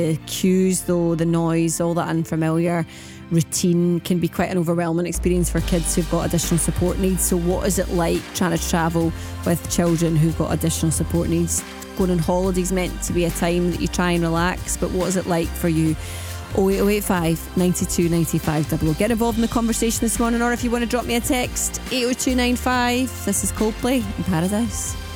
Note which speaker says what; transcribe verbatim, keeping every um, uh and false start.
Speaker 1: The cues though, the noise, all that unfamiliar routine can be quite an overwhelming experience for kids who've got additional support needs. So what is it like trying to travel with children who've got additional support needs? Going on holidays meant to be a time that you try and relax, but what is it like for you? oh eight oh eight five, nine two, nine five double oh. Get involved in the conversation this morning, or if you want to drop me a text, eight oh two nine five. This is Coldplay in Paradise.